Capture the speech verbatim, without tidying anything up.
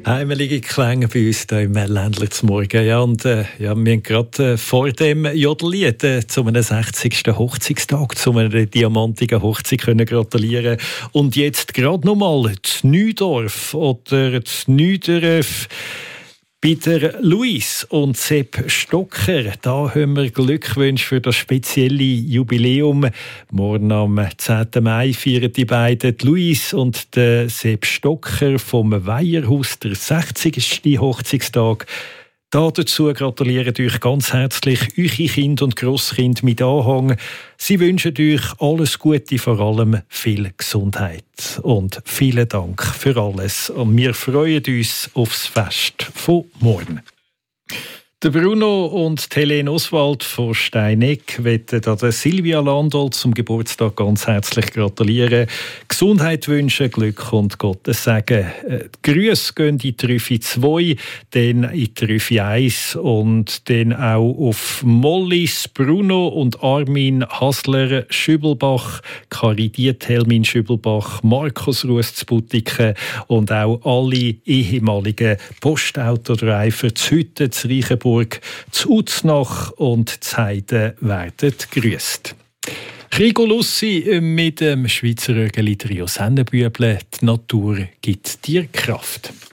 heimelige Klänge bei uns hier im Ländler zum Morgen. Ja, und, äh, ja, wir haben gerade äh, vor dem Jodellied äh, zu einem sechzigsten Hochzeitstag, zu einer diamantigen Hochzeit können gratulieren. Und jetzt gerade nochmal das Neudorf oder das Neudorf. Bei der Luis und Sepp Stocker, da haben wir Glückwünsche für das spezielle Jubiläum. Morgen am zehnten Mai feiern die beiden, die Luis und der Sepp Stocker vom Weiherhaus, der sechzigsten Hochzeitstag. Da dazu gratulieren euch ganz herzlich eure Kinder und Grosskinder mit Anhang. Sie wünschen euch alles Gute, vor allem viel Gesundheit. Und vielen Dank für alles. Und wir freuen uns aufs Fest von morgen. Der Bruno und Helene Oswald von Steineck wollen der Silvia Landolt zum Geburtstag ganz herzlich gratulieren, Gesundheit wünschen, Glück und Gottes Segen. Die Grüße gehen in die Trüffi zwei, dann in die Trüffi eins und dann auch auf Mollis, Bruno und Armin Hasler Schübelbach, Kari Diethelmin Schübelbach, Markus Russ zu Butiken und auch alle ehemaligen Postautodriver zu Hütten, zu Reichenburg, zu Uznach und zu Heiden werden gegrüßt. Rigo Lussi mit dem Schweizer Rögeli Trio Sennenbüble. Die Natur gibt dir Kraft.